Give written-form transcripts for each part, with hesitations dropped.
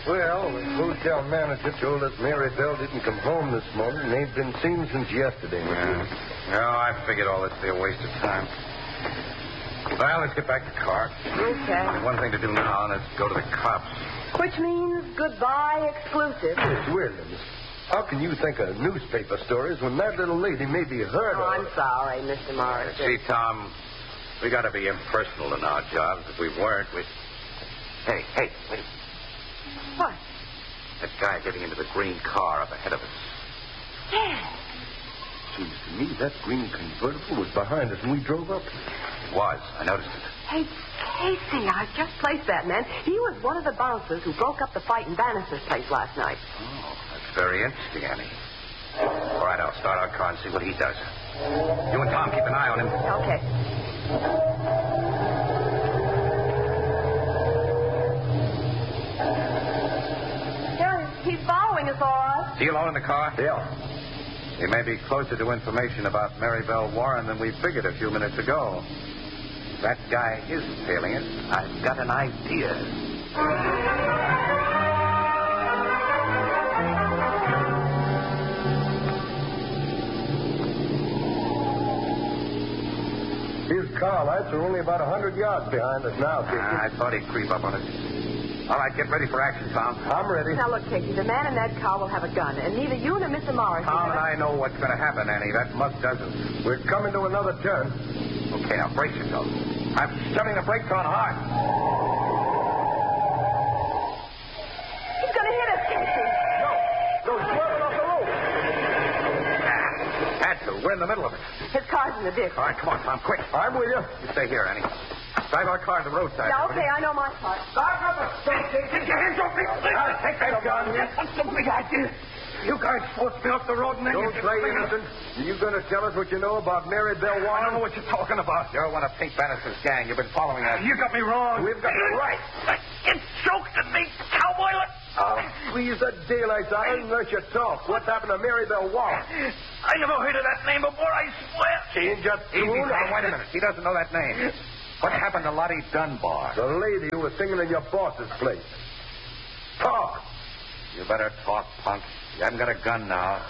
Well, the hotel manager told us Mary Bell didn't come home this morning and ain't been seen since yesterday. Yeah. No, I figured all this would be a waste of time. Well, let's get back to the car. Okay. One thing to do now, let's go to the cops. Which means goodbye exclusive. Miss Williams, how can you think of newspaper stories when that little lady may be heard of? I'm sorry, Mr. Morris. See, Tom, we got to be impersonal in our jobs. If we weren't, we... Hey, wait. What? That guy getting into the green car up ahead of us. Yeah. Seems to me that green convertible was behind us when we drove up. It was. I noticed it. Hey, Casey, I just placed that man. He was one of the bouncers who broke up the fight in Bannister's place last night. Oh, that's very interesting, Annie. All right, I'll start our car and see what he does. You and Tom keep an eye on him. Okay. He's following us, all right. Is he alone in the car? Yeah. He may be closer to information about Mary Bell Warren than we figured a few minutes ago. If that guy isn't tailing us, I've got an idea. His car lights are only about 100 yards behind us now, Casey. I thought he'd creep up on us. All right, get ready for action, Tom. I'm ready. Now, look, Casey, the man in that car will have a gun, and neither you nor Mr. Morris... Tom and I know what's going to happen, Annie. That mug doesn't. We're coming to another turn. Okay, now brace yourself. I'm shoving the brakes on hard. He's going to hit us, Casey. No, swerve off the road. Had to. We're in the middle of it. His car's in the ditch. All right, come on, Tom, quick. I'm with you. You stay here, Annie. Drive our car to the roadside. Yeah, okay, I know my part. Take your hands off me. Take that gun. That's a big idea. You guys forced me off the road and then Don't play innocent. Are you going to tell us what you know about Mary Bell Warren? I don't know what you're talking about. You're one of Pink Bannister's gang. You've been following us. You got me wrong. We've got you right. It choked at me, cowboy. I'll squeeze the daylights out of you and let you talk. What happened to Mary Bell Warren? I never heard of that name before, I swear. Change your tune. Now, wait a minute. He doesn't know that name. What happened to Lottie Dunbar? The lady who was singing in your boss's place. Talk. You better talk, punk. You haven't got a gun now.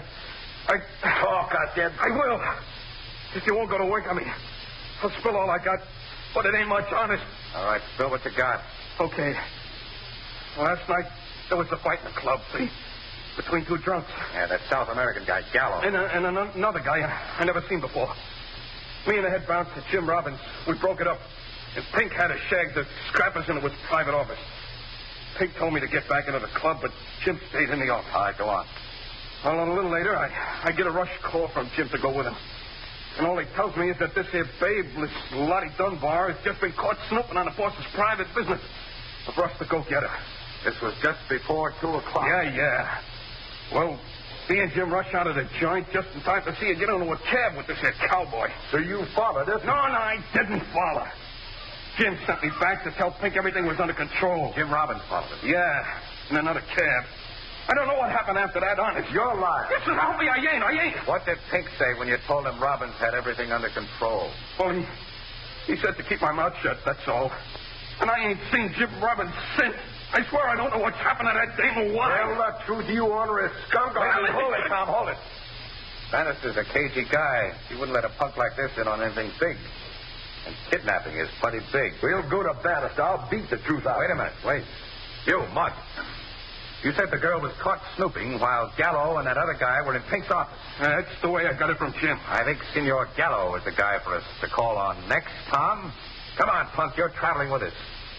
Talk, I said. I will. If you won't go to work on me, I'll spill all I got. But it ain't much, honest. All right, spill what you got. Okay. Last night, there was a fight in the club, see? Between two drunks. Yeah, that South American guy, Gallo. And another guy I never seen before. Me and the head bouncer, Jim Robbins, we broke it up. And Pink had a shag the scrappers in his private office. Pink told me to get back into the club, but Jim stayed in the office. All right, go on. Well, a little later, I get a rush call from Jim to go with him. And all he tells me is that this here babe, this Lottie Dunbar, has just been caught snooping on the boss's private business. For us to go get her. This was just before 2 o'clock. Yeah. Well, me and Jim rush out of the joint just in time to see her get into a cab with this here cowboy. So you followed us? No, I didn't follow. Jim sent me back to tell Pink everything was under control. Jim Robbins followed us. Yeah, in another cab. I don't know what happened after that, honest. You're lying. Listen, help me, I ain't. What did Pink say when you told him Robbins had everything under control? Well, he said to keep my mouth shut, that's all. And I ain't seen Jim Robbins since. I swear I don't know what's happened to that dame or what. Tell the truth, you ornery skunk. Hold it, Tom, hold it. Bannister's a cagey guy. He wouldn't let a punk like this in on anything big. And kidnapping is plenty big. We'll go to Bannister. I'll beat the truth out. Wait a minute, wait. You, Mud. You said the girl was caught snooping while Gallo and that other guy were in Pink's office. That's the way I got it from Jim. I think Senor Gallo is the guy for us to call on next, Tom. Come on, punk, you're traveling with us.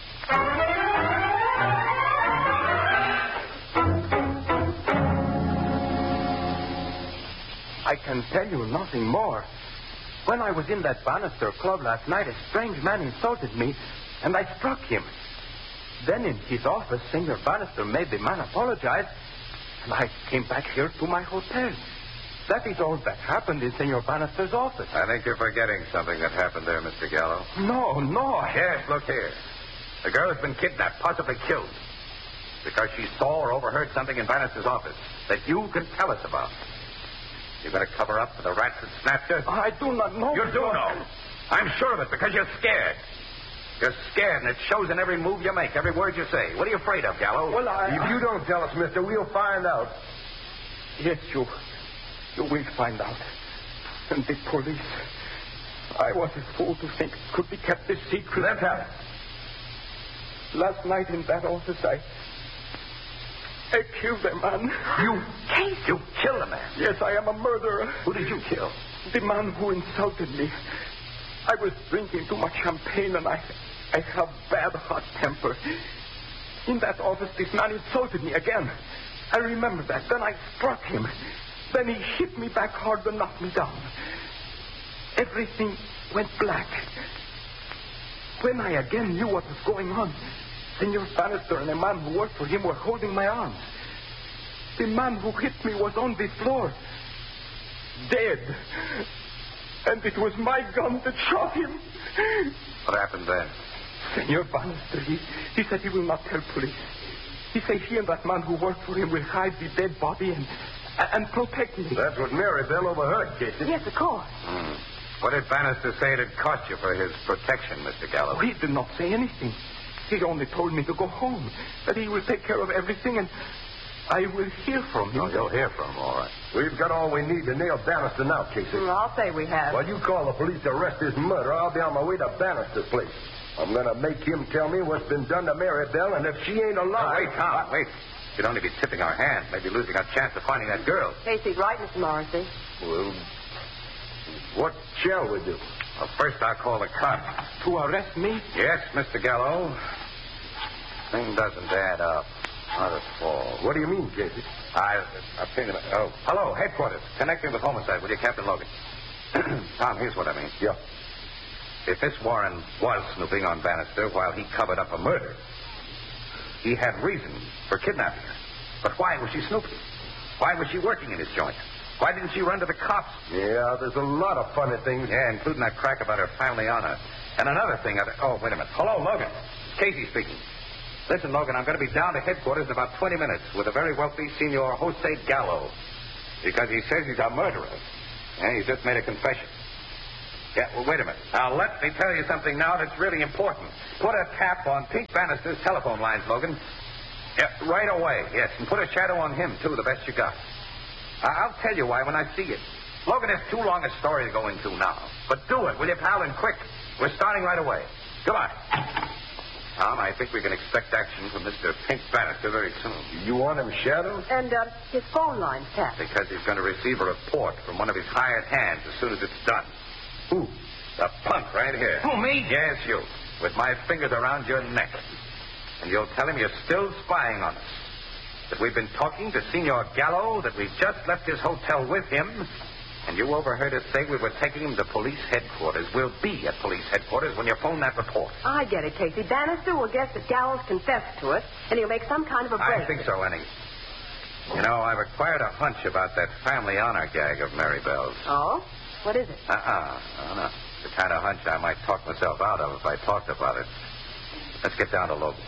I can tell you nothing more. When I was in that Bannister club last night, a strange man insulted me, and I struck him. Then in his office, Senor Bannister made the man apologize, and I came back here to my hotel. That is all that happened in Senor Bannister's office. I think you're forgetting something that happened there, Mr. Gallo. No. Yes, look here. The girl has been kidnapped, possibly killed, because she saw or overheard something in Bannister's office that you can tell us about. You're going to cover up for the rats that snapped her? I do not know. You do know. I'm sure of it because you're scared. You're scared, and it shows in every move you make, every word you say. What are you afraid of, Gallo? Well, If you don't tell us, mister, we'll find out. Yes, you will find out. And the police. I was a fool to think it could be kept a secret. Let's have it. Last night in that office, I killed a man. You killed a man? Yes, I am a murderer. Who did you kill? The man who insulted me. I was drinking too much champagne, and I have bad hot temper. In that office, this man insulted me again. I remember that. Then I struck him. Then he hit me back hard and knocked me down. Everything went black. When I again knew what was going on, Senor Bannister and a man who worked for him were holding my arms. The man who hit me was on the floor, dead. And it was my gun that shot him. What happened then? Senor Bannister, he said he will not tell police. He said he and that man who worked for him will hide the dead body and protect me. That's what Maribel overheard, Casey. Yes, of course. What did Bannister say it'd cost you for his protection, Mr. Gallo? Oh, he did not say anything. He only told me to go home, that he will take care of everything, and I will hear from him. Oh, you'll hear from him, all right. We've got all we need to nail Bannister now, Casey. I'll say we have. While you call the police to arrest this murderer, I'll be on my way to Bannister's place. I'm going to make him tell me what's been done to Maribel, and if she ain't alive... Wait, Tom, wait. You'd only be tipping our hand, maybe losing our chance of finding that girl. Casey's right, Mr. Morrissey. Well, what shall we do? Well, first I'll call the cops. To arrest me? Yes, Mr. Gallo. Thing doesn't add up. Not at all. What do you mean, Casey? I've seen him. Oh, hello, headquarters. Connecting with homicide. Will you, Captain Logan? Tom, here's what I mean. Yeah. If this Warren was snooping on Bannister while he covered up a murder, he had reason for kidnapping her. But why was she snooping? Why was she working in his joint? Why didn't she run to the cops? Yeah, there's a lot of funny things. Yeah, including that crack about her family honor. And another thing. Oh, wait a minute. Hello, Logan. It's Casey speaking. Listen, Logan, I'm going to be down to headquarters in about 20 minutes with a very wealthy Senor Jose Gallo. Because he says he's a murderer. And he's just made a confession. Yeah, well, wait a minute. Now, let me tell you something now that's really important. Put a tap on Pete Bannister's telephone lines, Logan. Yeah, right away, yes. And put a shadow on him, too, the best you got. I'll tell you why when I see it. Logan, it's too long a story to go into now. But do it, will you, pal, and quick. We're starting right away. Goodbye. Tom, I think we can expect action from Mr. Pink Bannister very soon. You want him shadowed? And his phone line's tapped. Because he's going to receive a report from one of his hired hands as soon as it's done. Who? The punk right here. Who, me? Yes, you. With my fingers around your neck. And you'll tell him you're still spying on us. That we've been talking to Senor Gallo, that we've just left his hotel with him, and you overheard us say we were taking him to police headquarters. We'll be at police headquarters when you phone that report. I get it, Casey. Bannister will guess that Gallo's confessed to it, and he'll make some kind of a break. I think so, Annie. You know, I've acquired a hunch about that family honor gag of Maribel's. Oh? What is it? No. The kind of hunch I might talk myself out of if I talked about it. Let's get down to Logan.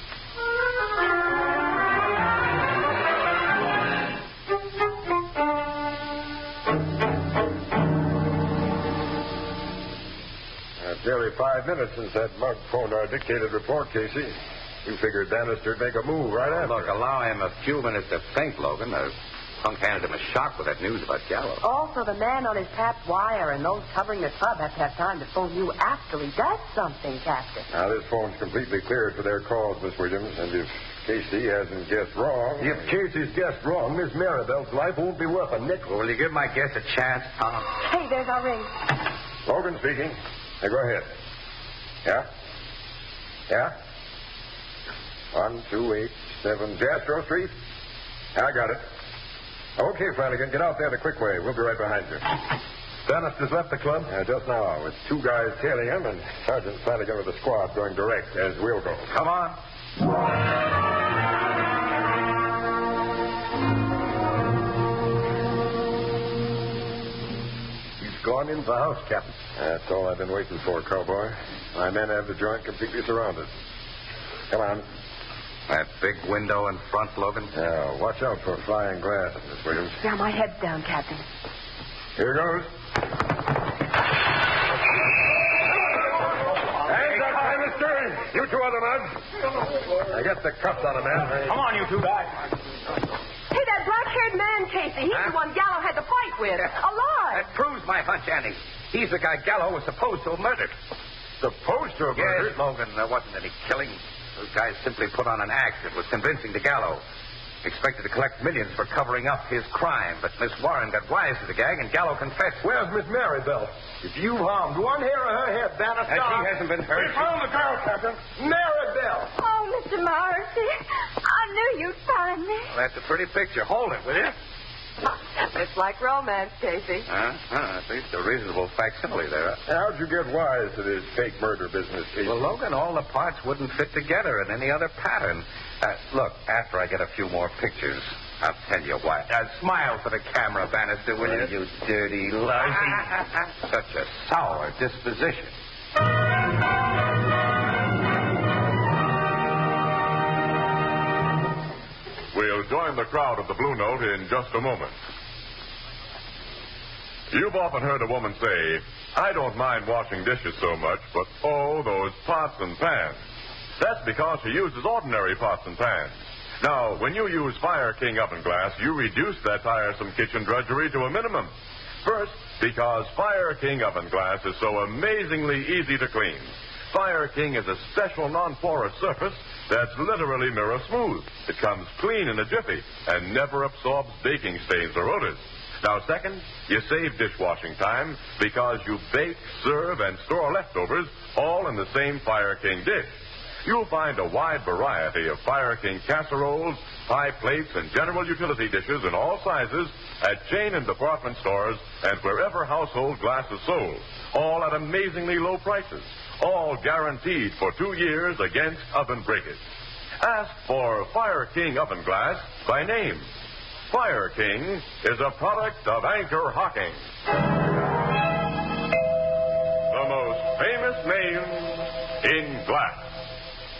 It's nearly 5 minutes since that mug phoned our dictated report, Casey. You figured Bannister'd make a move right after. Look, allow him a few minutes to think, Logan. The punk handed him a shock with that news about Gallo. Also, the man on his tapped wire and those covering the club have to have time to phone you after he does something, Captain. Now, this phone's completely cleared for their calls, Miss Williams, and if Casey hasn't guessed wrong... If Casey's guessed wrong, Miss Maribel's life won't be worth a nickel. Will you give my guess a chance, Tom? Hey, there's our ring. Logan speaking. Now, go ahead. Yeah? Yeah? 1287 Jastrow Street? I got it. Okay, Flanagan, get out there the quick way. We'll be right behind you. Bannister's left the club? Just now, with 2 guys tailing him and Sergeant Flanagan with the squad going direct, as we'll go. Come on. He's gone into the house, Captain. That's all I've been waiting for, cowboy. My men have the joint completely surrounded. Come on. That big window in front, Logan? Yeah, watch out for flying glass, Miss Williams. Yeah, my head's down, Captain. Here goes. Hands up, Bannister! You two other mugs. I get the cuffs on him, man. Come on, you two guys. Hey, that black-haired man, Casey, he's the one Gallo had the fight with. Alive. That proves my hunch, Andy. He's the guy Gallo was supposed to have murdered. Supposed to have murdered? Yes, Logan, there wasn't any killing. Those guys simply put on an act that was convincing to Gallo. Expected to collect millions for covering up his crime, but Miss Warren got wise to the gag, and Gallo confessed. Where's Miss Maribel? If you harmed one hair of her head, Bannister... And she hasn't been hurt. We found the girl, Captain. Maribel. Oh, Mr. Morrissey, I knew you'd find me. Well, that's a pretty picture. Hold it, will you? It's like romance, Casey. At least a reasonable facsimile there. How'd you get wise to this fake murder business, Casey? Well, Logan, all the parts wouldn't fit together in any other pattern. Look, after I get a few more pictures, I'll tell you why. Smile for the camera, Bannister, will you? You dirty lousy. Such a sour disposition. We'll join the crowd at the Blue Note in just a moment. You've often heard a woman say, I don't mind washing dishes so much, but oh, those pots and pans. That's because she uses ordinary pots and pans. Now, when you use Fire King oven glass, you reduce that tiresome kitchen drudgery to a minimum. First, because Fire King oven glass is so amazingly easy to clean. Fire King is a special non-porous surface that's literally mirror smooth. It comes clean in a jiffy and never absorbs baking stains or odors. Now, second, you save dishwashing time because you bake, serve, and store leftovers all in the same Fire King dish. You'll find a wide variety of Fire King casseroles, pie plates, and general utility dishes in all sizes at chain and department stores and wherever household glass is sold, all at amazingly low prices, all guaranteed for 2 years against oven breakage. Ask for Fire King oven glass by name. Fire King is a product of Anchor Hocking. The most famous name in glass.